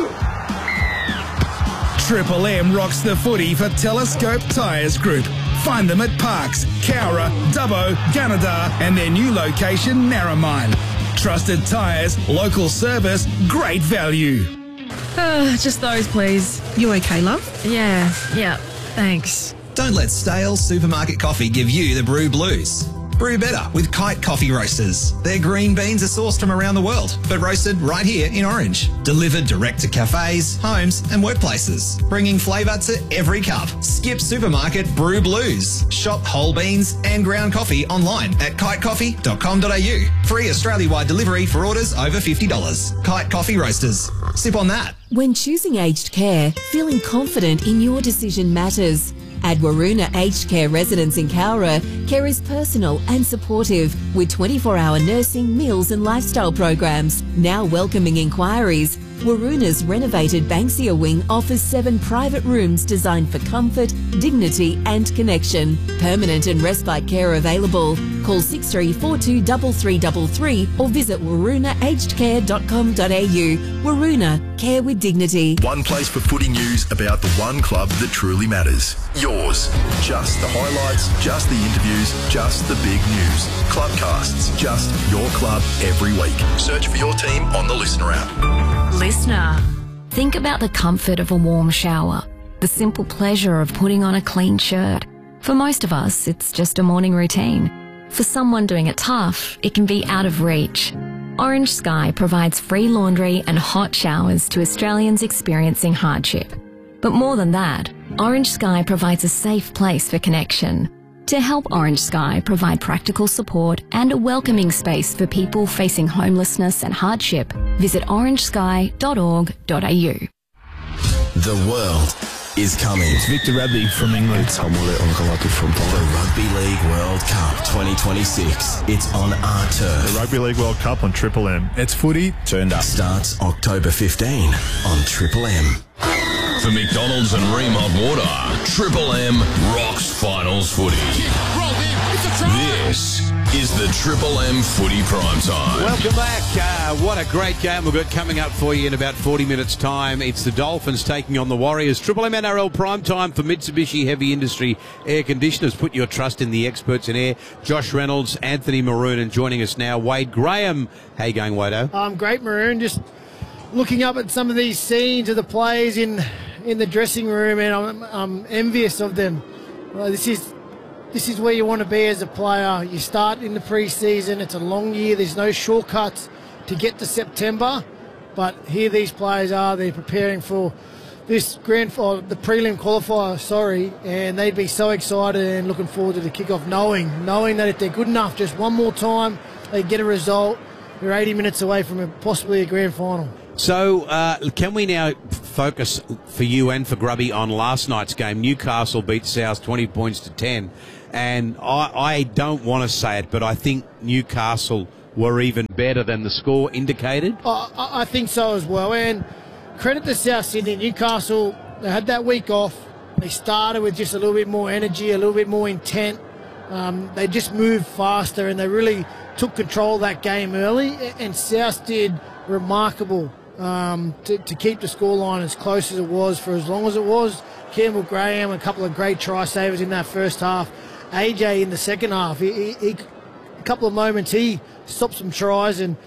Triple M rocks the footy for Telescope Tyres Group. Find them at Parks, Cowra, Dubbo, Gunnedah and their new location, Narromine. Trusted tyres, local service, great value. Just those, please. You okay, love? Yeah, thanks. Don't let stale supermarket coffee give you the brew blues. Brew better with Kite Coffee Roasters. Their green beans are sourced from around the world, but roasted right here in Orange. Delivered direct to cafes, homes and workplaces, bringing flavour to every cup. Skip supermarket brew blues. Shop whole beans and ground coffee online at kitecoffee.com.au. Free Australia-wide delivery for orders over $50. Kite Coffee Roasters. Sip on that. When choosing aged care, feeling confident in your decision matters. At Waroona Aged Care Residence in Cowra, care is personal and supportive with 24-hour nursing, meals and lifestyle programs. Now welcoming inquiries, Waroona's renovated Banksia wing offers 7 private rooms designed for comfort, dignity and connection. Permanent and respite care available. Call 6342 3333 or visit waroonaagedcare.com.au. Waroona, care with dignity. One place for footy news about the one club that truly matters. Yours. Just the highlights, just the interviews, just the big news. Clubcasts, just your club every week. Search for your team on the Listener app. Listener, think about the comfort of a warm shower, the simple pleasure of putting on a clean shirt. For most of us, it's just a morning routine. For someone doing it tough, it can be out of reach. Orange Sky provides free laundry and hot showers to Australians experiencing hardship. But more than that, Orange Sky provides a safe place for connection. To help Orange Sky provide practical support and a welcoming space for people facing homelessness and hardship, visit orangesky.org.au. The world is coming. It's Victor Radley from England. It's Hamole Onkalatu from The Rugby League World Cup 2026. It's on our turf. The Rugby League World Cup on Triple M. It's footy turned up. Starts October 15 on Triple M. For McDonald's and Remod Water, Triple M rocks finals footy. This is the Triple M Footy Prime Time. Welcome back. What a great game we've got coming up for you in about 40 minutes' time. It's the Dolphins taking on the Warriors. Triple M NRL Prime Time for Mitsubishi Heavy Industry Air Conditioners. Put your trust in the experts in air. Josh Reynolds, Anthony Maroon, and joining us now, Wade Graham. How you going, Wado? I'm great, Maroon. Just looking up at some of these scenes of the players in the dressing room, and I'm envious of them. Well, this is where you want to be as a player. You start in the pre-season. It's a long year. There's no shortcuts to get to September. But here these players are. They're preparing for this the prelim qualifier, and they'd be so excited and looking forward to the kickoff, knowing that if they're good enough, just one more time, they get a result. They're 80 minutes away from possibly a grand final. So can we now focus for you and for Grubby on last night's game? Newcastle beat South 20 points to 10, and I don't want to say it, but I think Newcastle were even better than the score indicated. I think so as well, and credit to South Sydney. Newcastle, they had that week off. They started with just a little bit more energy, a little bit more intent. They just moved faster, and they really took control of that game early. And South did remarkable to keep the scoreline as close as it was for as long as it was. Campbell Graham, a couple of great try savers in that first half. AJ in the second half, a couple of moments he stopped some tries, and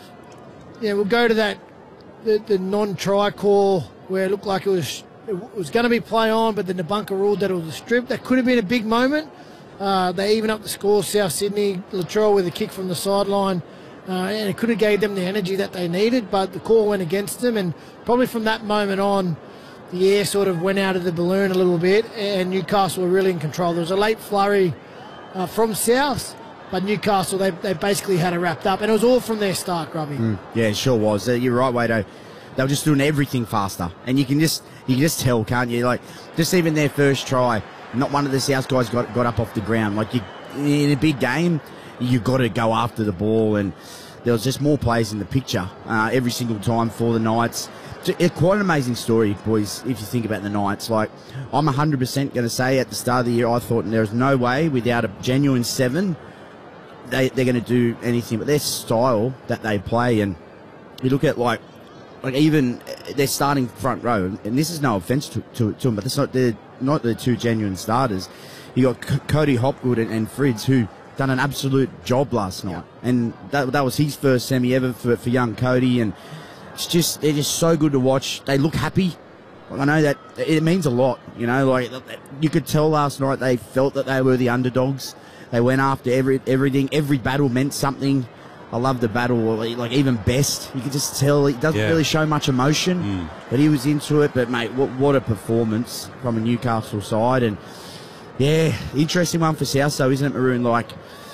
we'll go to that. The non-try call where it looked like it was going to be play on, but then the bunker ruled that it was a strip. That could have been a big moment. They even up the score, South Sydney. Latrell with a kick from the sideline, and it could have gave them the energy that they needed, but the call went against them, and probably from that moment on, the air sort of went out of the balloon a little bit, and Newcastle were really in control. There was a late flurry from South, but Newcastle, they basically had it wrapped up, and it was all from their start, Grubby. Yeah, it sure was. You're right, Wado. They were just doing everything faster, and you can just tell, can't you? Like, just even their first try, not one of the South guys got up off the ground. Like, in a big game, you've got to go after the ball, and there was just more players in the picture every single time for the Knights. It's quite an amazing story, boys, if you think about the Knights. Like, I'm 100% going to say at the start of the year, I thought there's no way without a genuine 7 they're going to do anything, but their style that they play, and you look at like even their starting front row, and this is no offence to them, but they're not the two genuine starters. You got Cody Hopgood and Fridz, who done an absolute job last night, and that was his first semi ever for young Cody, and they're just so good to watch. They look happy. I know that it means a lot, like you could tell last night they felt that they were the underdogs. They went after everything. Every battle meant something. I love the battle. Like, even Best, you could just tell he doesn't really show much emotion, but he was into it. But, mate, what a performance from a Newcastle side. And, yeah, interesting one for South, though, isn't it, Maroon? Like,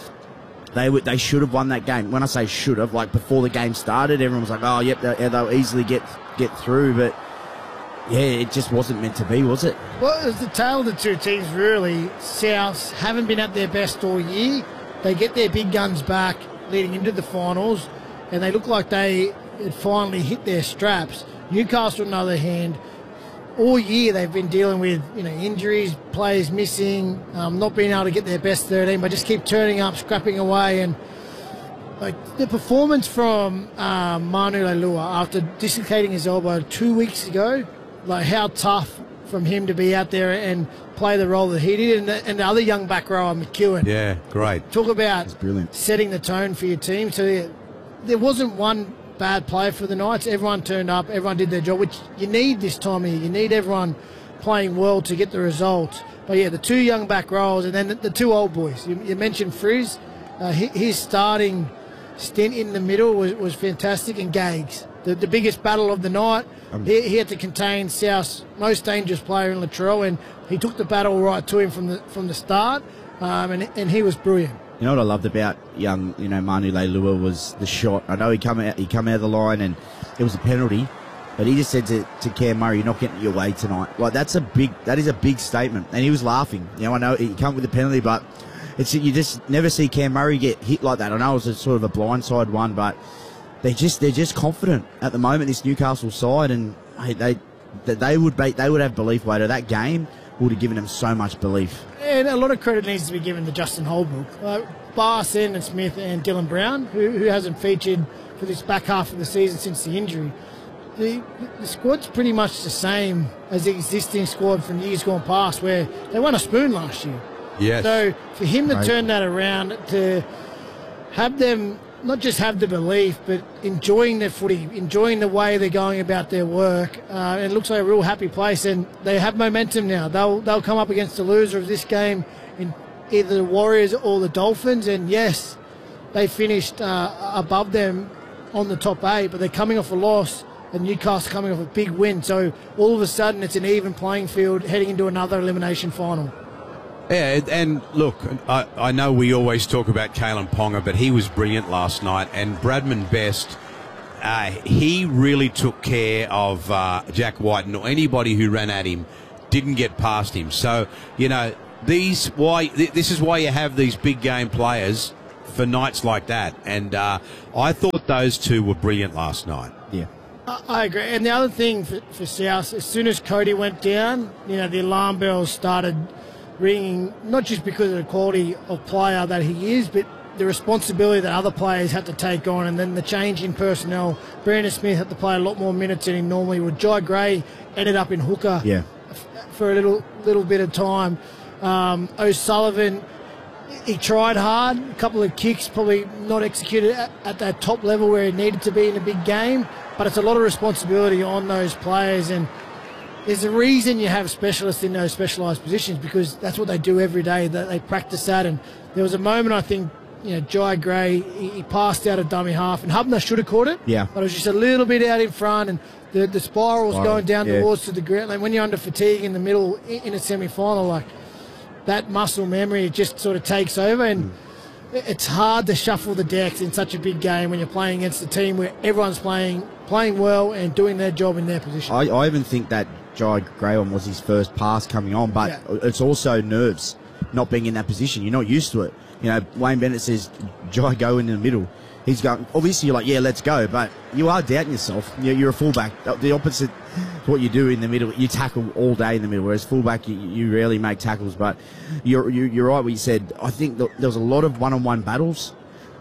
they should have won that game. When I say should have, like, before the game started, everyone was like, oh, yep, they'll easily get through. But, yeah, it just wasn't meant to be, was it? Well, it was the tale of the two teams, really. South haven't been at their best all year. They get their big guns back leading into the finals, and they look like they had finally hit their straps. Newcastle, on the other hand, all year they've been dealing with injuries, players missing, not being able to get their best 13, but just keep turning up, scrapping away. And like the performance from Manu Leilua after dislocating his elbow 2 weeks ago, like how tough from him to be out there and play the role that he did, and the other young back rower, McEwen. Yeah, great. Talk about setting the tone for your team. So there wasn't one bad play for the Knights. Everyone turned up, everyone did their job, which you need this time of year. You need everyone playing well to get the results. But yeah, the two young back rowers, and then the two old boys. You mentioned Frizz. His starting stint in the middle was fantastic, and Gags. The biggest battle of the night. He had to contain South's most dangerous player in Latrell, and he took the battle right to him from the start, and he was brilliant. You know what I loved about young, Manu Leilua was the shot. I know he come out of the line and it was a penalty, but he just said to Cam Murray, "You're not getting your way tonight." Like that is a big statement, and he was laughing. I know he come with a penalty, but you just never see Cam Murray get hit like that. I know it was a sort of a blindside one, but they're just confident at the moment, this Newcastle side, and they would have belief later. That game would have given them so much belief. And a lot of credit needs to be given to Justin Holbrook. Bar Sandon Smith and Dylan Brown, who hasn't featured for this back half of the season since the injury. The squad's pretty much the same as the existing squad from years gone past, where they won a spoon last year. Yes. So for him to turn that around, to have them not just have the belief, but enjoying their footy, enjoying the way they're going about their work. And it looks like a real happy place, and they have momentum now. They'll come up against the loser of this game in either the Warriors or the Dolphins, and yes, they finished above them on the top 8, but they're coming off a loss and Newcastle coming off a big win. So all of a sudden it's an even playing field heading into another elimination final. Yeah, and look, I know we always talk about Kalen Ponga, but he was brilliant last night. And Bradman Best, he really took care of Jack Whiten, or anybody who ran at him didn't get past him. So, you know, this is why you have these big game players for nights like that. And I thought those two were brilliant last night. Yeah. I agree. And the other thing for South, as soon as Cody went down, you know, the alarm bells started ringing, not just because of the quality of player that he is, but the responsibility that other players had to take on, and then the change in personnel. Brandon Smith had to play a lot more minutes than he normally would. Jai Gray ended up in hooker for a little bit of time. O'Sullivan, he tried hard, a couple of kicks, probably not executed at that top level where he needed to be in a big game, but it's a lot of responsibility on those players, and there's a reason you have specialists in those specialised positions, because that's what they do every day. They practice that. And there was a moment, I think, you know, Jai Gray, he passed out a dummy half, and Hubner should have caught it. Yeah. But it was just a little bit out in front, and the spiral's going down towards to the ground. Like when you're under fatigue in the middle in a semi-final, like that muscle memory, it just sort of takes over, and it's hard to shuffle the decks in such a big game when you're playing against a team where everyone's playing well and doing their job in their position. I even think that Jai Gray one was his first pass coming on, but it's also nerves, not being in that position. You're not used to it. You know, Wayne Bennett says, Jai, go in the middle. He's going, obviously you're like, yeah, let's go, but you are doubting yourself. You're a fullback. The opposite to what you do in the middle, you tackle all day in the middle, whereas fullback, you rarely make tackles. But you're right what you said. I think there was a lot of one-on-one battles.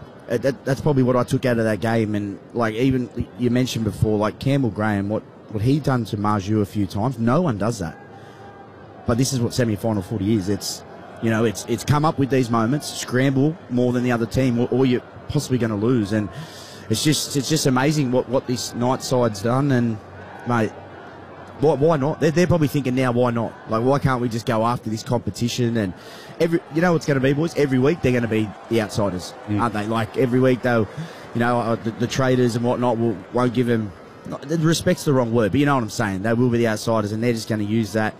That's probably what I took out of that game. And like even you mentioned before, like Campbell Graham, what he done to Marju a few times, no one does that. But this is what semi-final footy is. It's, you know, it's come up with these moments, scramble more than the other team, or you're possibly going to lose. And it's just amazing what this night side's done. And mate, why not? They're probably thinking now, why not? Like, why can't we just go after this competition? And you know what's going to be, boys? Every week they're going to be the outsiders, aren't they? Like every week they'll, you know, the traders and whatnot won't give them. Respect's the wrong word, but you know what I'm saying. They will be the outsiders, and they're just going to use that,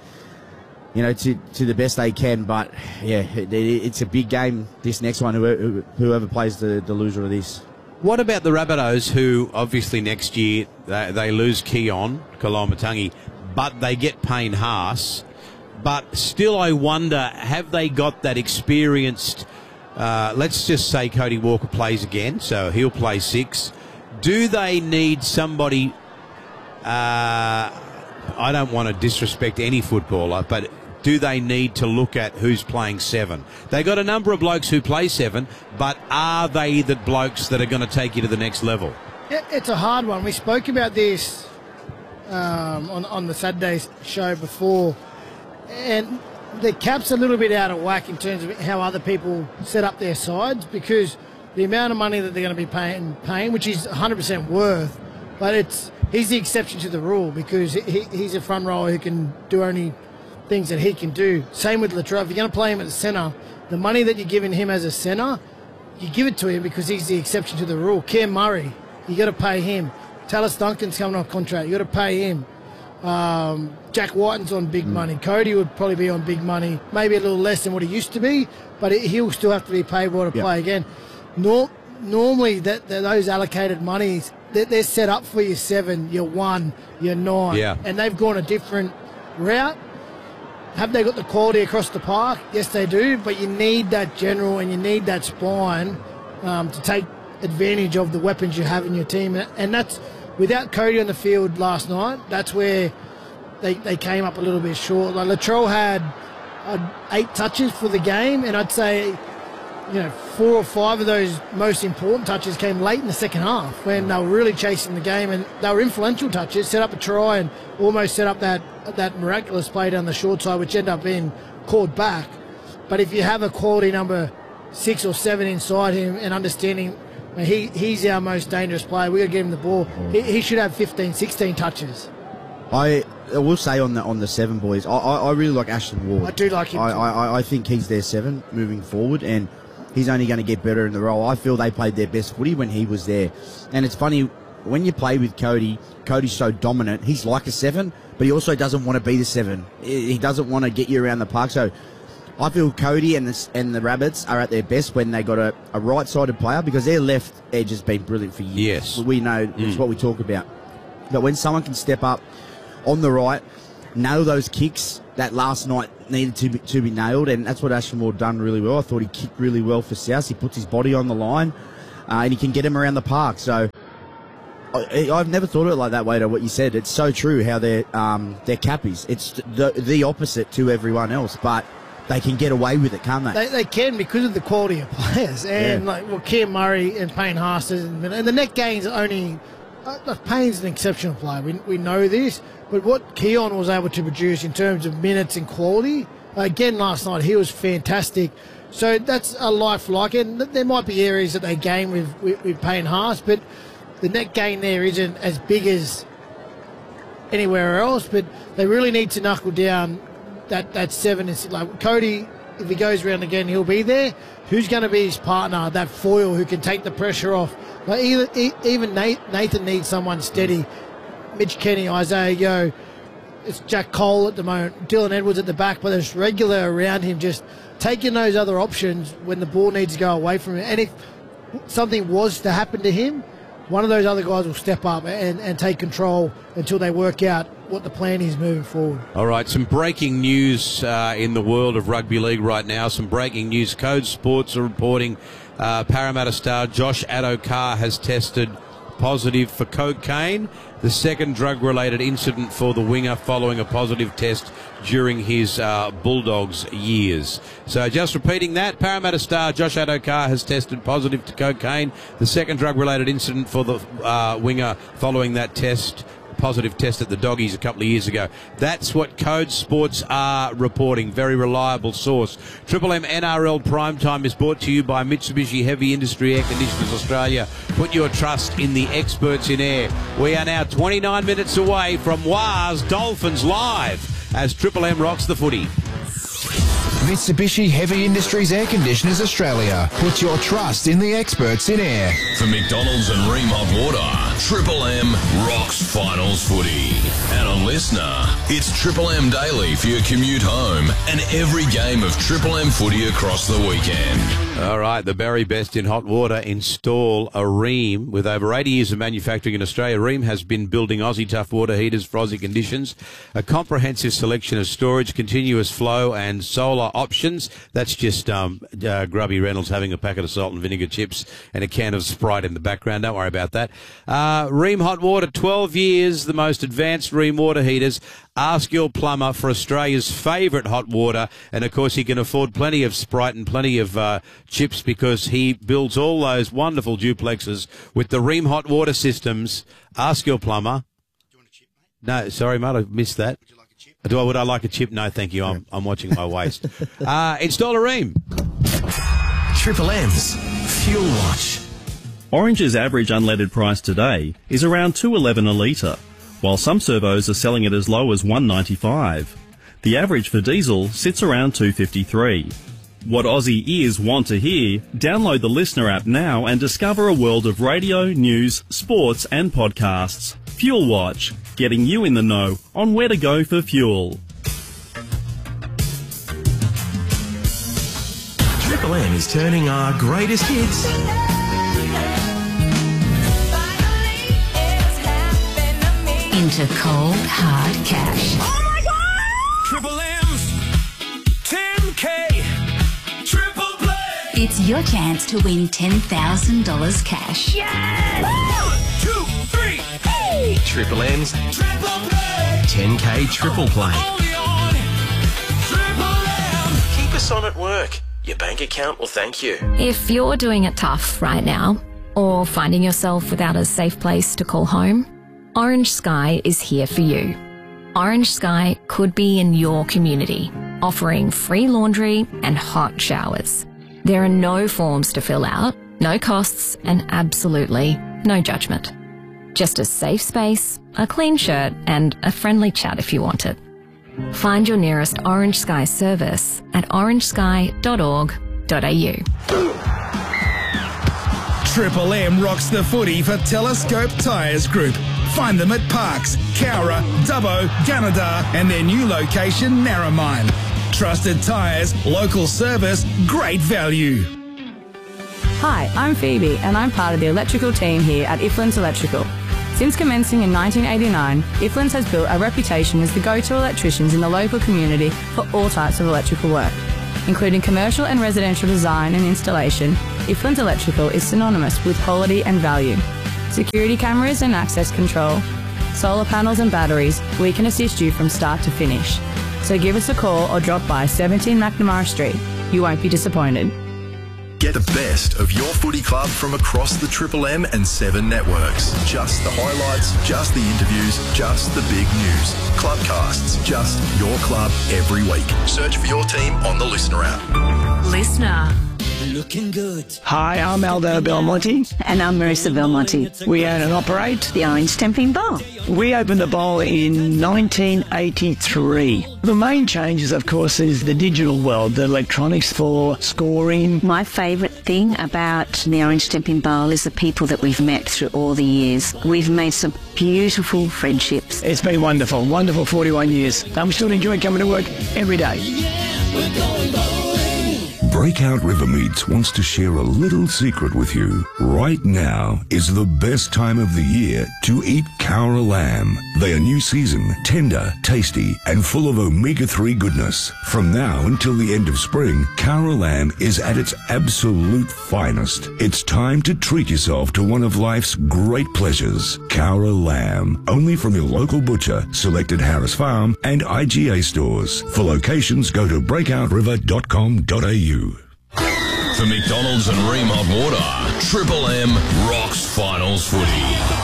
you know, to the best they can. But yeah, it's a big game, this next one, whoever plays the loser of this. What about the Rabbitohs, who obviously next year they lose Keon Koloamatangi, but they get Payne Haas? But still, I wonder, have they got that experienced? Let's just say Cody Walker plays again, so he'll play 6. Do they need somebody? I don't want to disrespect any footballer, but do they need to look at who's playing 7? They got a number of blokes who play 7, but are they the blokes that are going to take you to the next level? It's a hard one. We spoke about this on the Saturday show before, and the cap's a little bit out of whack in terms of how other people set up their sides, because the amount of money that they're going to be paying, which is 100% worth, but he's the exception to the rule, because he's a front rower who can do only things that he can do. Same with Latrell. If you're going to play him at the centre, the money that you're giving him as a centre, you give it to him because he's the exception to the rule. Cam Murray, you got to pay him. Tallis Duncan's coming off contract, you got to pay him. Jack Whiten's on big money. Cody would probably be on big money, maybe a little less than what he used to be, but he'll still have to be paid well to play again. Normally, those allocated monies, they're set up for your 7, your 1, your 9, and they've gone a different route. Have they got the quality across the park? Yes, they do, but you need that general and you need that spine to take advantage of the weapons you have in your team. And that's, without Cody on the field last night, that's where they came up a little bit short. Like Latrell had 8 touches for the game, and I'd say, 4 or 5 of those most important touches came late in the second half when they were really chasing the game, and they were influential touches, set up a try and almost set up that miraculous play down the short side, which ended up being called back. But if you have a quality number 6 or 7 inside him and understanding he's our most dangerous player, we got to give him the ball. He should have 15, 16 touches. I will say on the 7 boys, I really like Ashton Ward. I do like him too. I think he's their 7 moving forward, and he's only going to get better in the role. I feel they played their best footy when he was there. And it's funny, when you play with Cody, Cody's so dominant. He's like a 7, but he also doesn't want to be the 7. He doesn't want to get you around the park. So I feel Cody and the Rabbits are at their best when they got a right-sided player, because their left edge has been brilliant for years. Yes. We know it's what we talk about. But when someone can step up on the right, nail those kicks that last night needed to be nailed, and that's what Ashmore done really well. I thought he kicked really well for South. He puts his body on the line, and he can get him around the park. So I've never thought of it like that way to what you said. It's so true how they're cappies. It's the opposite to everyone else, but they can get away with it, can't they? They can, because of the quality of players. And Cam Murray and Payne Haas, and the net gains are only... Payne's an exceptional player. We know this. But what Keon was able to produce in terms of minutes and quality, again last night, he was fantastic. So that's a lifelike. And there might be areas that they gain with Payne Haas, but the net gain there isn't as big as anywhere else. But they really need to knuckle down that 7 and 6. Like Cody, if he goes around again, he'll be there. Who's going to be his partner, that foil who can take the pressure off? Like even Nathan needs someone steady. Mitch Kenny, Isaiah Yeo, it's Jack Cole at the moment, Dylan Edwards at the back, but there's regular around him just taking those other options when the ball needs to go away from him. And if something was to happen to him, one of those other guys will step up and take control until they work out what the plan is moving forward. All right, some breaking news in the world of rugby league right now. Some breaking news. Code Sports are reporting Parramatta star Josh Addo-Carr has tested positive for cocaine, the second drug-related incident for the winger following a positive test during his Bulldogs years. So just repeating that, Parramatta star Josh Addo-Carr has tested positive to cocaine, the second drug-related incident for the winger following that positive test at the Doggies a couple of years ago. That's what Code Sports are reporting. Very reliable source. Triple M NRL Primetime is brought to you by Mitsubishi Heavy Industry Air Conditioners Australia. Put your trust in the experts in air. We are now 29 minutes away from WA's Dolphins live as Triple M rocks the footy. Mitsubishi Heavy Industries Air Conditioners Australia. Put your trust in the experts in air. For McDonald's and Ream Hot Water, Triple M rocks finals footy. And a listener, it's Triple M Daily for your commute home and every game of Triple M footy across the weekend. All right, the very best in hot water. Install a Ream. With over 80 years of manufacturing in Australia, Ream has been building Aussie tough water heaters for Aussie conditions. A comprehensive selection of storage, continuous flow and solar options. That's just Grubby Reynolds having a packet of salt and vinegar chips and a can of Sprite in the background. Don't worry about that. Ream Hot Water, 12 years, the most advanced Ream water heaters. Ask your plumber for Australia's favourite hot water. And, of course, he can afford plenty of Sprite and plenty of chips because he builds all those wonderful duplexes with the Ream Hot Water systems. Ask your plumber. Do you want a chip, mate? No, sorry, mate, I missed that. Would you like a chip? Would I like a chip? No, thank you. I'm watching my waist. Install a Ream. Triple M's Fuel Watch. Orange's average unleaded price today is around $2.11 a litre, while some servos are selling it as low as $1.95. The average for diesel sits around $2.53. What Aussie ears want to hear? Download the Listener app now and discover a world of radio, news, sports and podcasts. Fuel Watch, getting you in the know on where to go for fuel. Triple M is turning our greatest hits into cold, hard cash. Oh my God! Triple M's 10K Triple Play. It's your chance to win $10,000 cash. Yes! 1, 2, 3, hey! Triple M's Triple Play. 10K Triple Play. Only on Triple M. Keep us on at work. Your bank account will thank you. If you're doing it tough right now, or finding yourself without a safe place to call home, Orange Sky is here for you. Orange Sky could be in your community, offering free laundry and hot showers. There are no forms to fill out, no costs, and absolutely no judgment. Just a safe space, a clean shirt, and a friendly chat if you want it. Find your nearest Orange Sky service at orangesky.org.au. Triple M rocks the footy for Telescope Tyres Group. Find them at Parks, Cowra, Dubbo, Gunnedah and their new location, Narromine. Trusted tyres, local service, great value. Hi, I'm Phoebe and I'm part of the electrical team here at Iflins Electrical. Since commencing in 1989, Iflins has built a reputation as the go-to electricians in the local community for all types of electrical work. Including commercial and residential design and installation, Iflins Electrical is synonymous with quality and value. Security cameras and access control, solar panels and batteries, we can assist you from start to finish. So give us a call or drop by 17 McNamara Street. You won't be disappointed. Get the best of your footy club from across the Triple M and 7 networks. Just the highlights, just the interviews, just the big news. Clubcasts, just your club every week. Search for your team on the Listener app. Listener. Looking good. Hi, I'm Aldo Belmonte. And I'm Marissa Belmonte. We own and operate the Orange Stamping Bowl. We opened the bowl in 1983. The main changes, of course, is the digital world, the electronics for scoring. My favourite thing about the Orange Stamping Bowl is the people that we've met through all the years. We've made some beautiful friendships. It's been wonderful, wonderful 41 years. We still enjoy coming to work every day. Yeah, we're going bowling. Breakout River Meats wants to share a little secret with you. Right now is the best time of the year to eat Cowra lamb. They are new season, tender, tasty, and full of omega-3 goodness. From now until the end of spring, Cowra lamb is at its absolute finest. It's time to treat yourself to one of life's great pleasures. Cowra lamb, only from your local butcher, selected Harris Farm and IGA stores. For locations, go to breakoutriver.com.au. For McDonald's and Ream Hot Water, Triple M rocks finals footy.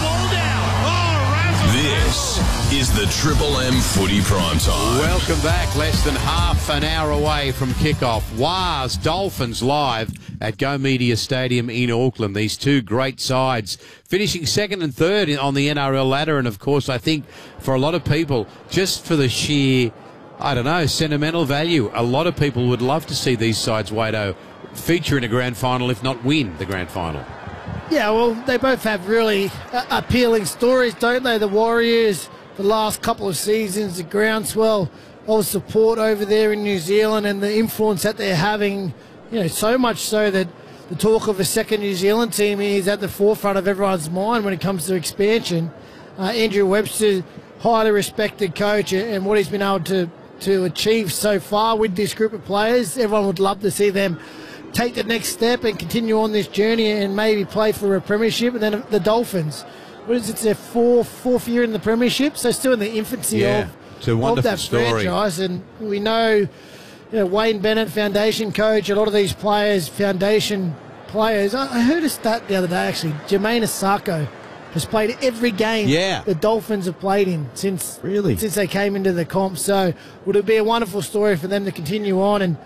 This is the Triple M footy prime time. Welcome back. Less than half an hour away from kickoff. Waz Dolphins live at Go Media Stadium in Auckland. These two great sides finishing second and third on the NRL ladder. And, of course, I think for a lot of people, just for the sheer, I don't know, sentimental value, a lot of people would love to see these sides, Wado, feature in a grand final, if not win the grand final. Yeah, well, they both have really appealing stories, don't they? The Warriors, the last couple of seasons, the groundswell of support over there in New Zealand and the influence that they're having, you know, so much so that the talk of a second New Zealand team is at the forefront of everyone's mind when it comes to expansion. Andrew Webster, highly respected coach, and what he's been able to achieve so far with this group of players, everyone would love to see them take the next step and continue on this journey and maybe play for a premiership. And then the Dolphins, what is it, their fourth year in the premiership, so still in the infancy of that franchise. And we know, Wayne Bennett, foundation coach, a lot of these players, foundation players. I heard a stat the other day, actually. Jermaine Asako has played every game the Dolphins have played in since they came into the comp. So would it be a wonderful story for them to continue on and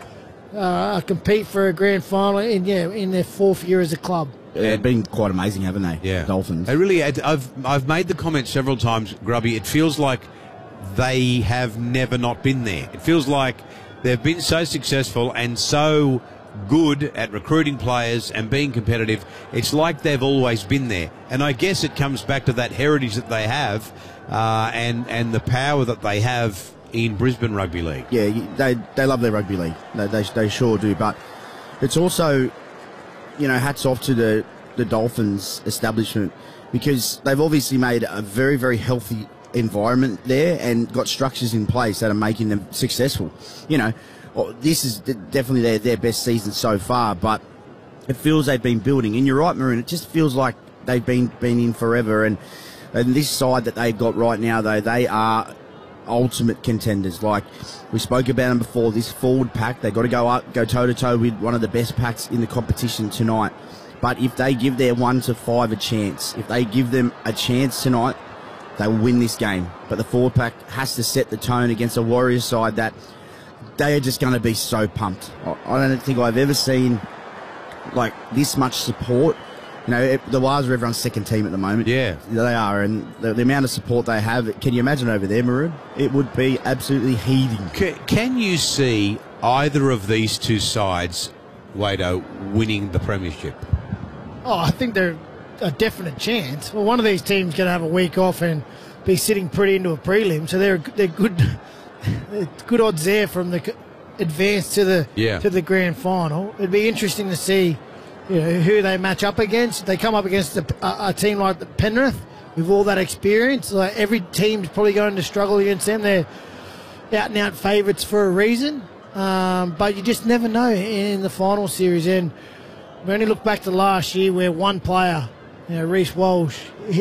compete for a grand final in their fourth year as a club? Yeah, they've been quite amazing, haven't they? Yeah, Dolphins. They really. I've made the comment several times, Grubby. It feels like they have never not been there. It feels like they've been so successful and so good at recruiting players and being competitive. It's like they've always been there. And I guess it comes back to that heritage that they have and the power that they have in Brisbane Rugby League. Yeah, they love their rugby league. They sure do. But it's also, hats off to the Dolphins establishment, because they've obviously made a very, very healthy environment there and got structures in place that are making them successful. This is definitely their best season so far, but it feels they've been building. And you're right, Maroon, it just feels like they've been in forever. And this side that they've got right now, though, they are ultimate contenders. Like we spoke about them before, this forward pack, they've got to go toe-to-toe with one of the best packs in the competition tonight. But if they give their 1 to 5 a chance, if they give them a chance tonight, they will win this game. But the forward pack has to set the tone against a Warriors side that they are just going to be so pumped. I don't think I've ever seen like this much support. The Waz are everyone's second team at the moment. Yeah. They are, and the amount of support they have, can you imagine over there, Maroon? It would be absolutely heaving. Can you see either of these two sides, Wado, winning the premiership? Oh, I think they're a definite chance. Well, one of these teams going to have a week off and be sitting pretty into a prelim, so they're good. Good odds there from the advance to the grand final. It'd be interesting to see, who they match up against. They come up against a team like Penrith with all that experience. Like every team's probably going to struggle against them. They're out and out favourites for a reason, but you just never know in the final series. And we only look back to last year where one player, Reece Walsh,